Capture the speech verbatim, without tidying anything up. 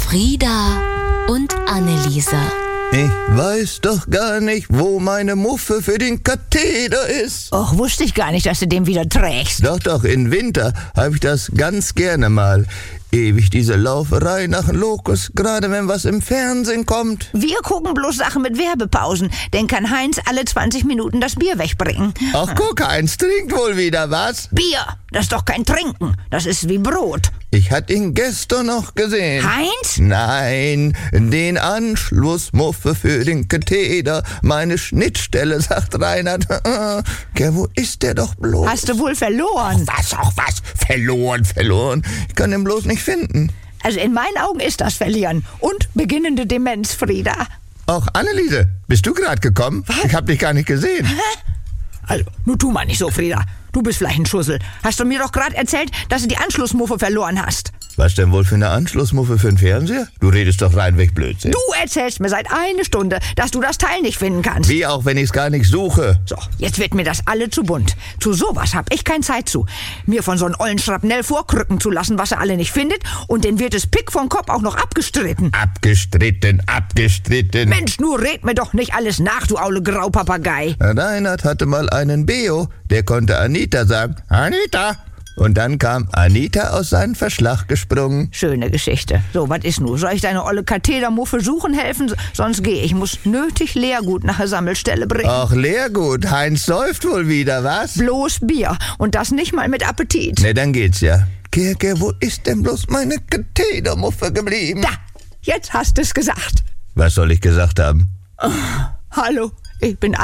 Frieda und Anneliese. Ich weiß doch gar nicht, wo meine Muffe für den Katheter ist. Och, wusste ich gar nicht, dass du den wieder trägst. Doch, doch, in Winter habe ich das ganz gerne mal. Ewig diese Lauferei nach dem Lokus, gerade wenn was im Fernsehen kommt. Wir gucken bloß Sachen mit Werbepausen, denn kann Heinz alle zwanzig Minuten das Bier wegbringen. Ach guck, Heinz trinkt wohl wieder was. Bier, das ist doch kein Trinken, das ist wie Brot. Ich hatte ihn gestern noch gesehen. Heinz? Nein, den Anschlussmuffe für den Katheter, meine Schnittstelle, sagt Reinhard. Ja, wo ist der doch bloß? Hast du wohl verloren? Was, auch was? Verloren, verloren. Ich kann den bloß nicht finden. Also in meinen Augen ist das Verlieren und beginnende Demenz, Frieda. Auch Anneliese, bist du gerade gekommen? Was? Ich hab dich gar nicht gesehen. Hä? Also, nun tu mal nicht so, Frieda. Du bist vielleicht ein Schussel. Hast du mir doch gerade erzählt, dass du die Anschlussmuffe verloren hast. Was denn wohl für eine Anschlussmuffe für den Fernseher? Du redest doch reinweg Blödsinn. Du erzählst mir seit einer Stunde, dass du das Teil nicht finden kannst. Wie auch, wenn ich's gar nicht suche. So, jetzt wird mir das alle zu bunt. Zu sowas hab ich keine Zeit zu. Mir von so einem ollen Schrapnell vorkrücken zu lassen, was er alle nicht findet, und den wird es Pick vom Kopf auch noch abgestritten. Abgestritten, abgestritten. Mensch, nur red mir doch nicht alles nach, du aule Graupapagei. Reinhard hatte mal einen Beo, der konnte Anita sagen, Anita. Und dann kam Anita aus seinem Verschlag gesprungen. Schöne Geschichte. So, was ist nun? Soll ich deine olle Kathetermuffe suchen helfen? Sonst gehe ich. muss nötig Leergut nach der Sammelstelle bringen. Ach, Leergut. Heinz säuft wohl wieder, was? Bloß Bier. Und das nicht mal mit Appetit. Ne, dann geht's ja. Kirke, wo ist denn bloß meine Kathetermuffe geblieben? Da, jetzt hast du's gesagt. Was soll ich gesagt haben? Oh, hallo, ich bin